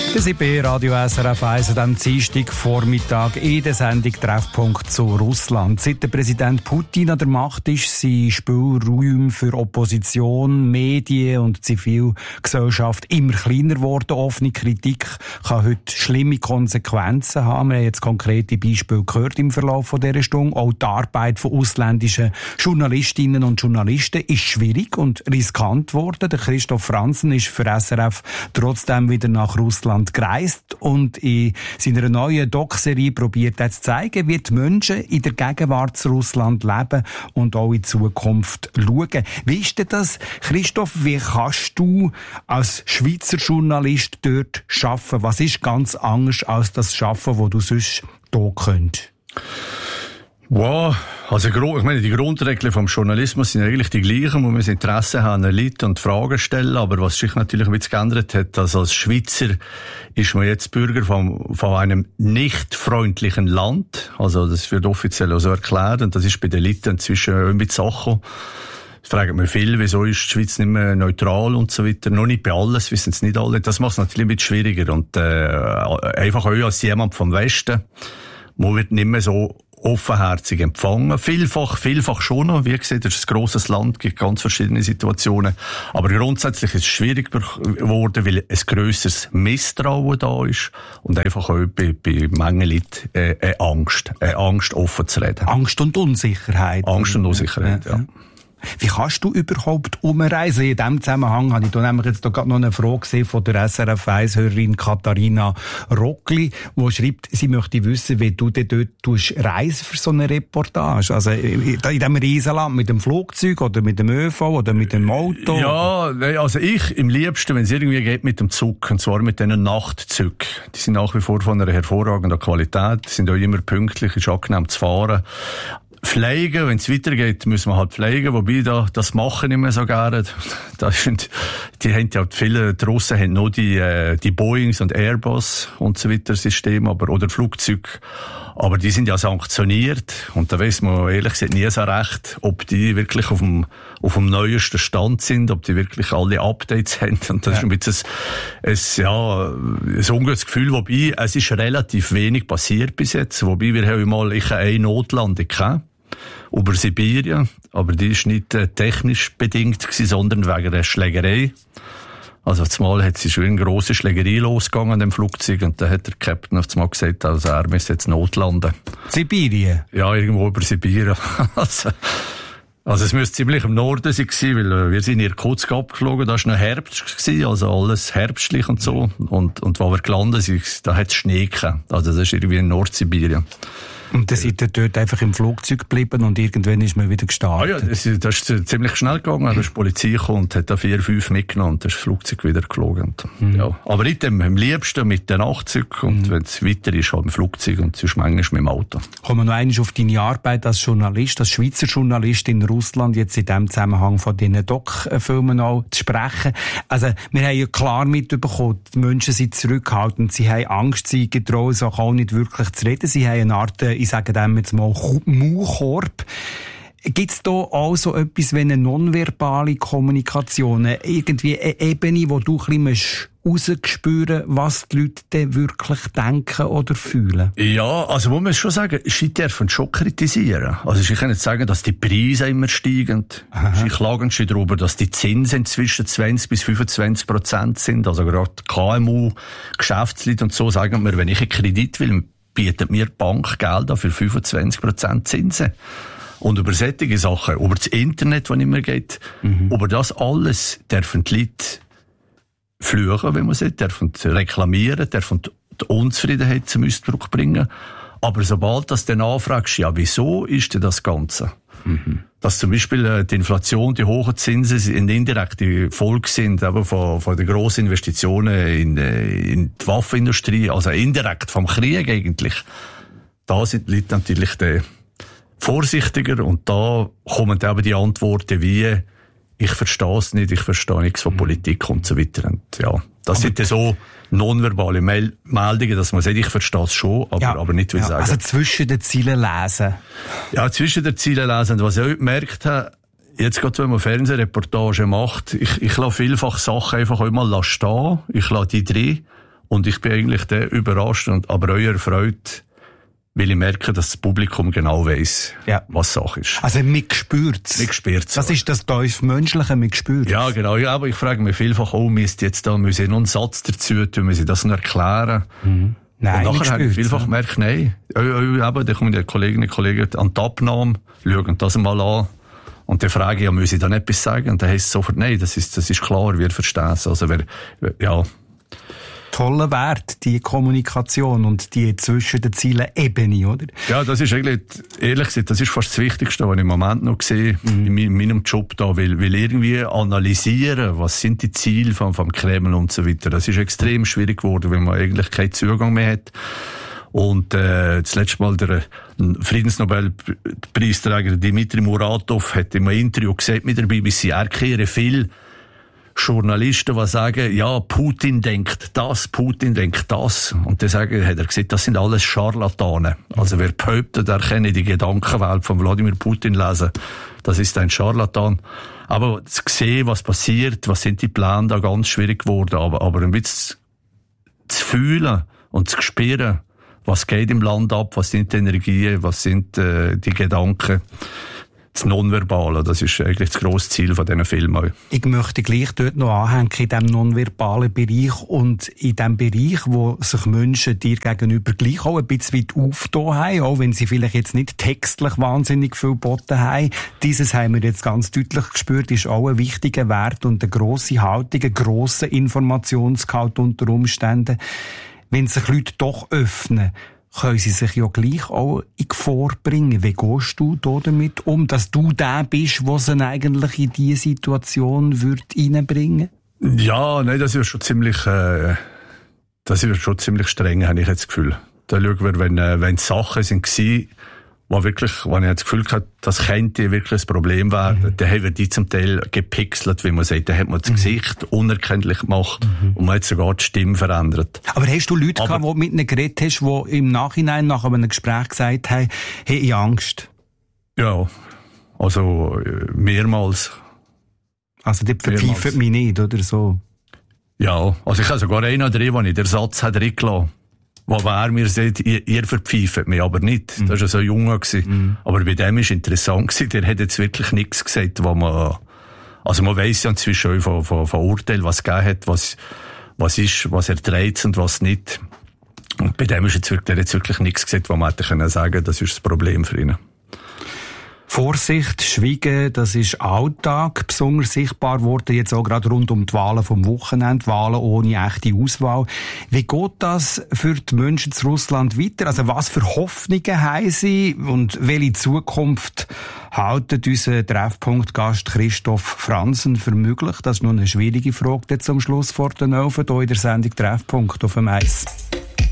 Das ist bei Radio SRF 1 am Dienstagvormittag in der Sendung Treffpunkt zu Russland. Seit der Präsident Putin an der Macht ist, sind Spielräume für Opposition, Medien und Zivilgesellschaft immer kleiner geworden. Offene Kritik kann heute schlimme Konsequenzen haben. Wir haben jetzt konkrete Beispiele gehört im Verlauf dieser Stunde. Auch die Arbeit von ausländischen Journalistinnen und Journalisten ist schwierig und riskant geworden. Der Christoph Franzen ist für SRF trotzdem wieder nach Russland gereist und in seiner neuen Doc-Serie probiert er zu zeigen, wie die Menschen in der Gegenwart zu Russland leben und auch in Zukunft schauen. Wie ist denn das, Christoph? Wie kannst du als Schweizer Journalist dort arbeiten? Was ist ganz anders als das Arbeiten, das du sonst hier könntest? Wow, also ich meine, die Grundregeln vom Journalismus sind eigentlich die gleichen, wo wir das Interesse haben an Leuten und Fragen stellen, aber was sich natürlich ein bisschen geändert hat, also als Schweizer ist man jetzt Bürger von einem nicht freundlichen Land, also das wird offiziell auch so erklärt und das ist bei den Leuten inzwischen ein bisschen Sache. Das fragen wir viel, wieso ist die Schweiz nicht mehr neutral und so weiter. Noch nicht bei alles, wissen es nicht alle. Das macht es natürlich ein bisschen schwieriger und einfach auch als jemand vom Westen, man wird nicht mehr so offenherzig empfangen. Vielfach schon noch. Wie gesagt, das ist ein grosses Land, gibt ganz verschiedene Situationen. Aber grundsätzlich ist es schwierig geworden, weil ein grösseres Misstrauen da ist und einfach auch bei manchen Leuten Angst offen zu reden. Angst und Unsicherheit. Angst und Unsicherheit, ja. Wie kannst du überhaupt umreisen? In diesem Zusammenhang habe ich da nämlich jetzt gerade noch eine Frage gesehen von der SRF 1-Hörerin Katharina Rockli, die schreibt, sie möchte wissen, wie du dort reisen für so eine Reportage. Also in diesem Riesenland mit dem Flugzeug oder mit dem ÖV oder mit dem Auto? Ja, also ich im liebsten, wenn es irgendwie geht, mit dem Zug, und zwar mit diesen Nachtzügen. Die sind nach wie vor von einer hervorragenden Qualität, die sind auch immer pünktlich, ist angenehm zu fahren. Pflegen, wenn es weitergeht, müssen wir halt pflegen, wobei das machen nicht mehr so gerne. Die haben ja viele, die Russen haben nur die Boeings und Airbus und so weiter System, oder Flugzeuge. Aber die sind ja sanktioniert und da weiss man ehrlich gesagt nie so recht, ob die wirklich auf dem neuesten Stand sind, ob die wirklich alle Updates haben. Und das ist ein bisschen ein ungutes Gefühl, wobei es ist relativ wenig passiert bis jetzt, wobei wir haben mal eine Notlandung gehabt. Über Sibirien, aber die ist nicht technisch bedingt gewesen, sondern wegen der Schlägerei. Also zumal hat sie schon eine grosse Schlägerei losgegangen an dem Flugzeug und da hat der Captain auf einmal gesagt, also er müsse jetzt notlanden. Sibirien? Ja, irgendwo über Sibirien. Also es müsste ziemlich im Norden sein, weil wir sind in Irkutsk abgeflogen, da war noch Herbst gewesen, also alles herbstlich und so. Und wo wir gelandet sind, da hat es Schnee gehabt. Also das ist irgendwie in Nordsibirien. Und dann seid ihr dort einfach im Flugzeug geblieben und irgendwann ist man wieder gestartet? Ja, das ist ziemlich schnell gegangen. Da ist die Polizei gekommen und hat da 4, 5 mitgenommen und dann ist das Flugzeug wieder geflogen. Ja. Aber am liebsten mit den Nachtzügen und wenn es weiter ist, halt im Flugzeug und sonst manchmal mit dem Auto. Kommen wir noch einmal auf deine Arbeit als Journalist, als Schweizer Journalist in Russland, jetzt in dem Zusammenhang von diesen Doc-Filmen auch zu sprechen. Also, wir haben ja klar mitbekommen, die Menschen sind zurückhaltend, sie haben Angst, sie getrauen sich auch nicht wirklich zu reden, sie haben eine Art, ich sage dem jetzt mal, Maulkorb. Gibt es da auch so etwas wie eine nonverbale Kommunikation, irgendwie eine Ebene, wo du ein bisschen rausspüren, was die Leute denn wirklich denken oder fühlen? Ja, also muss man schon sagen, sie dürfen schon kritisieren. Also sie können sagen, dass die Preise immer steigen. Sie klagen schon darüber, dass die Zinsen zwischen 20-25% sind. Also gerade KMU, Geschäftsleute und so sagen mir, wenn ich einen Kredit will, bietet mir die Bank Geld an für 25% Zinsen. Und über solche Sachen, über das Internet, das nicht mehr geht, über das alles dürfen die Leute fluchen, wenn man sagt, dürfen reklamieren, dürfen die Unzufriedenheit zum Ausdruck bringen. Aber sobald das dann anfragst, ja, wieso ist denn das Ganze? Dass zum Beispiel die Inflation, die hohen Zinsen eine indirekte Folge sind eben von den grossen Investitionen in die Waffenindustrie, also indirekt vom Krieg eigentlich. Da sind die Leute natürlich vorsichtiger und da kommen eben die Antworten wie, ich verstehe es nicht, ich verstehe nichts von Politik und so weiter. Und ja, das sind ja so nonverbale Meldungen, dass man sagt, ich verstehe es schon, aber nicht, wie sagen. Also zwischen den Zielen lesen. Ja, zwischen den Zielen lesen. Und was ich auch gemerkt habe, jetzt gerade, wenn man Fernsehreportage macht, ich lasse vielfach Sachen einfach einmal stehen, ich lasse die drin Und ich bin eigentlich der überrascht, aber euer erfreut, weil ich merke, dass das Publikum genau weiss, was Sache ist. Also, man spürt's. Man spürt's. Das ist das Menschliche, man spürt's. Ja, genau. Ja, aber ich frage mich vielfach, müsste ich noch einen Satz dazu tun, müssen das noch erklären? Mhm. Nein, und nachher habe ich vielfach gemerkt, nein. Da kommen die Kolleginnen und Kollegen an die Abnahme, schauen das mal an. Und dann frage ich, muss ich da nicht etwas sagen? Und dann heisst es sofort, nein, das ist klar, wir verstehen es. Also, toller Wert, die Kommunikation und die zwischen den Zielen Ebene, oder? Ja, das ist eigentlich, ehrlich gesagt, das ist fast das Wichtigste, was ich im Moment noch sehe, in meinem Job da, weil irgendwie analysieren, was sind die Ziele vom Kreml und so weiter, das ist extrem schwierig geworden, weil man eigentlich keinen Zugang mehr hat. Und das letzte Mal der Friedensnobelpreisträger Dmitri Muratov hat in einem Interview gesagt mit der BBC, er kehre viel Journalisten, die sagen, ja, Putin denkt das. Und dann hat er gesagt, das sind alles Scharlatane. Also wer behauptet, er kenne die Gedankenwelt von Wladimir Putin lesen, das ist ein Scharlatan. Aber zu sehen, was passiert, was sind die Pläne, da ganz schwierig geworden. Aber ein bisschen zu fühlen und zu spüren, was geht im Land ab, was sind die Energien, was sind die Gedanken, das Nonverbale, das ist eigentlich das grosse Ziel von diesen Filmen. Ich möchte gleich dort noch anhängen, in diesem nonverbalen Bereich und in dem Bereich, wo sich Menschen dir gegenüber gleich auch ein bisschen weit aufgetan haben, auch wenn sie vielleicht jetzt nicht textlich wahnsinnig viel geboten haben. Dieses haben wir jetzt ganz deutlich gespürt, ist auch ein wichtiger Wert und eine grosse Haltung, ein grosser Informationsgehalt unter Umständen. Wenn sich Leute doch öffnen, können sie sich ja gleich auch in Gefahr bringen. Wie gehst du da damit um, dass du der bist, der sie eigentlich in diese Situation reinbringen würde? Ja, nein, das ist schon ziemlich streng, habe ich jetzt das Gefühl. Da schauen wir, wenn Sachen sind wo ich jetzt das Gefühl hatte, das könnte wirklich ein Problem werden, dann haben wir die zum Teil gepixelt, wie man sagt, dann hat man das Gesicht unerkenntlich gemacht und man hat sogar die Stimme verändert. Aber hast du Leute gehabt, die mit ihnen geredet hast, die im Nachhinein nach einem Gespräch gesagt haben, hey, ich habe Angst? Ja, also mehrmals. Also die verpfeifen mich nicht, oder so? Ja, also ich habe sogar einen drin, wo ich den Satz reingelassen. Wo er mir sagt, ihr verpfeift mich, aber nicht. Das war ja so ein Junger. Aber bei dem war es interessant, der hat jetzt wirklich nichts gesagt, wo man weiss ja inzwischen von Urteilen, was es gegeben hat, was er trägt und was nicht. Und bei dem der hat jetzt wirklich nichts gesagt, wo man hätte sagen können, das ist das Problem für ihn. Vorsicht, Schweigen, das ist Alltag, besonders sichtbar geworden, jetzt auch gerade rund um die Wahlen vom Wochenende, Wahlen ohne echte Auswahl. Wie geht das für die Menschen in Russland weiter? Also was für Hoffnungen haben sie und welche Zukunft haltet unser Treffpunktgast Christoph Franzen für möglich? Das ist noch eine schwierige Frage zum Schluss vor den Öfen hier in der Sendung Treffpunkt auf dem Eis.